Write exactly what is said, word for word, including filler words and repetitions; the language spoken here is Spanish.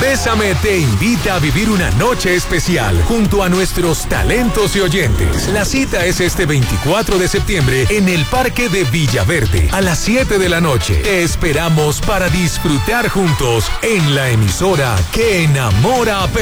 Bésame te invita a vivir una noche especial junto a nuestros talentos y oyentes. La cita es este veinticuatro de septiembre en el Parque de Villaverde a las siete de la noche. Te esperamos para disfrutar juntos en la emisora que enamora a